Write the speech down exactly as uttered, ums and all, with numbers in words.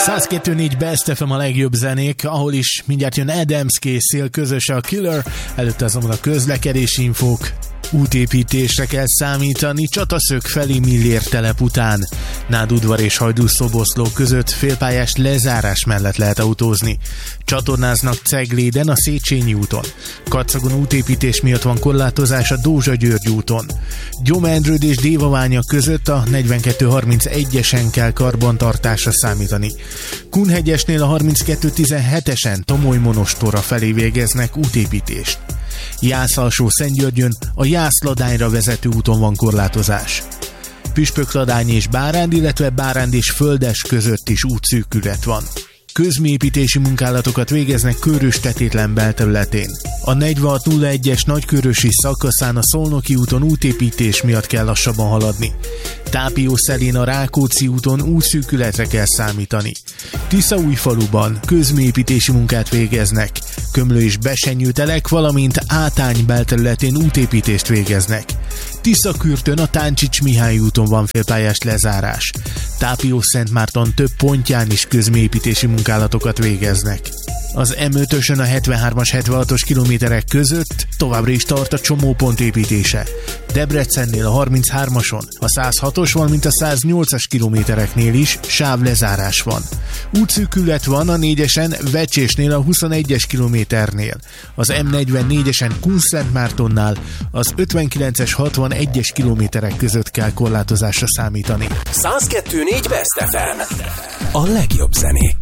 száz kettő négy Best ef em a legjobb zenék, ahol is mindjárt jön Adams készül, közös a Killer, előtte azonban a közlekedési infók. Útépítésre kell számítani Csataszög felé Millér telep után. Nádudvar és Hajdú-Szoboszló között félpályás lezárás mellett lehet autózni. Csatornáznak Cegléden a Széchenyi úton. Kacagon útépítés miatt van korlátozás a Dózsa-György úton. Gyomendrőd és Dévaványa között a negyvenkettő harmincegyesen kell karbantartásra számítani. Kunhegyesnél a harminckettő tizenhetesen Tomoly-Monostorra felé végeznek útépítést. Jász-Alsó-Szentgyörgyön a Jász-Ladányra vezető úton van korlátozás. Püspökladány és Báránd, illetve Báránd és Földes között is útszűkület van. Közműépítési munkálatokat végeznek Körös-Tetétlen belterületén. A negyvenhat nulla egyes nagykörösi szakaszán a Szolnoki úton útépítés miatt kell lassabban haladni. Tápiószelén a Rákóczi úton útszűkületre kell számítani. Tiszaújfaluban közműépítési munkát végeznek. Komló és Besenyőtelek, valamint Átány belterületén útépítést végeznek. Tiszakürtön a Táncsics Mihály úton van félpályás lezárás. Tápió-Szentmárton több pontján is közműépítési munkálatokat végeznek. Az em ötösön a hetvenhármas hetvenhatos kilométerek között továbbra is tart a csomópont építése. Debrecennél a harminchármason, a száz hatos, valamint a száz nyolcas kilométereknél is sávlezárás van. Útszűkület van a négyesen Vecsésnél a huszonegyes kilométernél, az em negyvennégyesen Kunszentmártonnál, az ötvenkilences hatvanegyes kilométerek között kell korlátozásra számítani. száz kettő négy Best ef em. A legjobb zenék.